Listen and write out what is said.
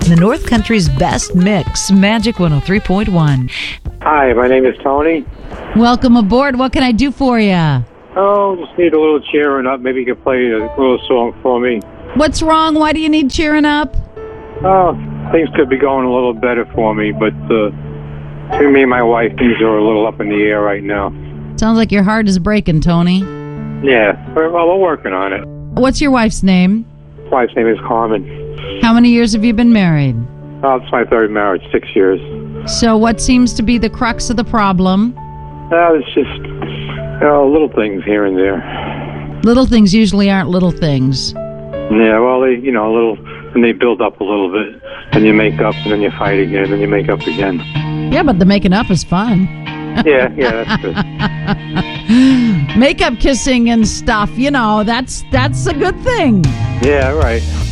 The North Country's best mix, Magic 103.1. Hi, my name is Tony. Welcome aboard. What can I do for you? Oh, just need a little cheering up. Maybe you could play a little song for me. What's wrong? Why do you need cheering up? Oh, things could be going a little better for me, but between me and my wife, things are a little up in the air right now. Sounds like your heart is breaking, Tony. Yeah, well, we're working on it. What's your wife's name? Wife's name is Carmen. How many years have you been married? Oh, it's my third marriage, 6 years. So what seems to be the crux of the problem? It's just little things here and there. Little things usually aren't little things. Yeah, well, and they build up a little bit, and you make up, and then you fight again, and you make up again. Yeah, but the making up is fun. Yeah, that's good. Makeup kissing and stuff, that's a good thing. Yeah, right.